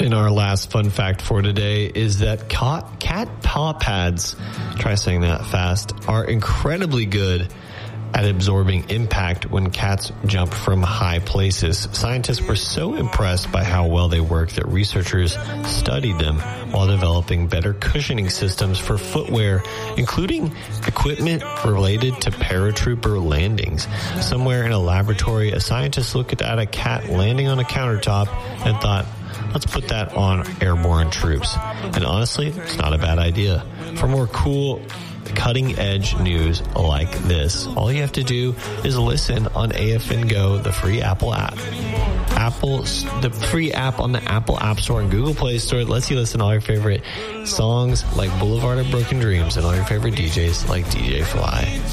And our last fun fact for today is that cat paw pads, try saying that fast, are incredibly good at absorbing impact when cats jump from high places. Scientists were so impressed by how well they work that researchers studied them while developing better cushioning systems for footwear, including equipment related to paratrooper landings. Somewhere in a laboratory, a scientist looked at a cat landing on a countertop and thought, let's put that on airborne troops. And honestly, it's not a bad idea. For more cool, cutting-edge news like this, all you have to do is listen on AFN Go, the free Apple app. The free app on the Apple App Store and Google Play Store. It lets you listen to all your favorite songs like Boulevard of Broken Dreams and all your favorite DJs like DJ Fly.